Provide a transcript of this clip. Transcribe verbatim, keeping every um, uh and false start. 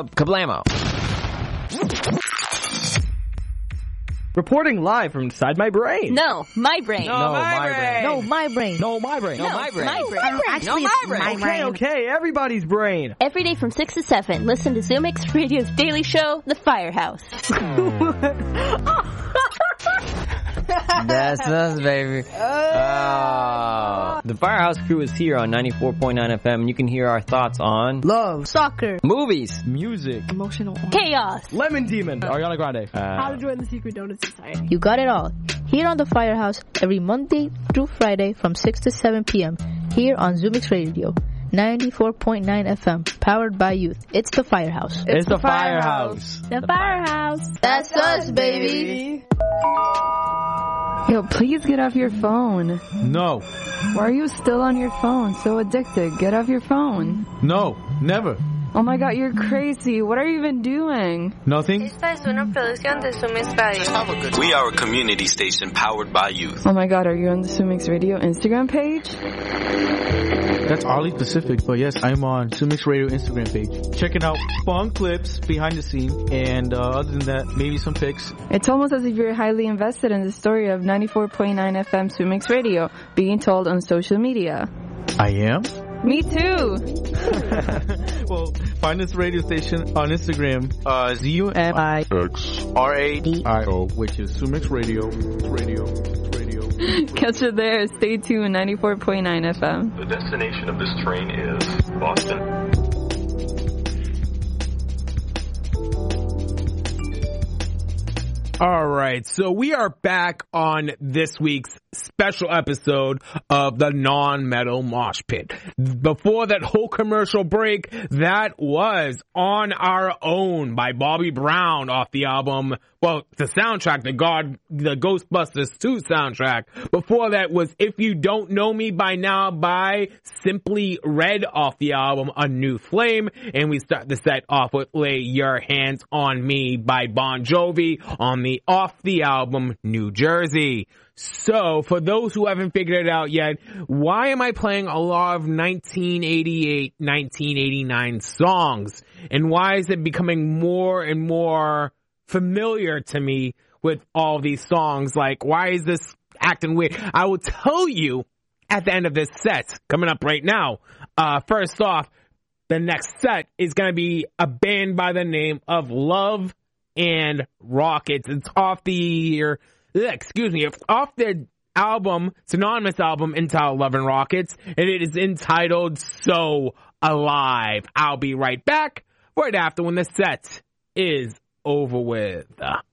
uh, kablamo. Reporting live from inside my brain. No, my brain. No, my brain. No, my brain. No, my brain. No, my brain. My brain. Actually, No, my it's brain. my Okay, brain. okay, everybody's brain. Every day from six to seven, listen to ZoomX Radio's daily show, The Firehouse. That's us, baby. Oh. The Firehouse crew is here on ninety-four point nine F M, and you can hear our thoughts on Love. Soccer. movies, Music. Emotional. Chaos. Lemon Demon. Ariana Grande. How uh, to join the Secret Donut Society. You got it all. Here on The Firehouse, every Monday through Friday from six to seven p.m. Here on ZoomX Radio, ninety-four point nine F M, powered by youth. It's The Firehouse. It's the Firehouse. The Firehouse. That's us, baby. Yo, please get off your phone. No. Why are you still on your phone? So addicted. Get off your phone. No. Never. Oh my god, you're crazy. What are you even doing? Nothing. Esta es una producción de ZoomX Radio. We are a community station powered by youth. Oh my god, are you on the ZoomX Radio Instagram page? That's oddly specific, but yes, I'm on ZoomX Radio Instagram page. Checking out fun clips behind the scene, and uh, other than that, maybe some pics. It's almost as if you're highly invested in the story of ninety-four point nine F M ZoomX Radio being told on social media. I am? Me too. Well, find this radio station on Instagram, uh, Z U M I X R A D I O, which is ZoomX Radio, Radio, Radio. Catch it there. Stay tuned, ninety-four point nine F M. The destination of this train is Boston. All right, so we are back on this week's special episode of the Non-Metal Mosh Pit. Before that whole commercial break, that was On Our Own by Bobby Brown off the album, well, the soundtrack, the God, the Ghostbusters two soundtrack. Before that was If You Don't Know Me By Now by Simply Red off the album A New Flame. And we start the set off with Lay Your Hands on Me by Bon Jovi on the off the album New Jersey. So, for those who haven't figured it out yet, why am I playing a lot of nineteen eighty-eight, nineteen eighty-nine songs? And why is it becoming more and more familiar to me with all these songs? Like, why is this acting weird? I will tell you at the end of this set, coming up right now. Uh, first off, the next set is going to be a band by the name of Love and Rockets. It's off the year, excuse me, off the album, synonymous album entitled Love and Rockets, and it is entitled So Alive. I'll be right back right after when the set is over with.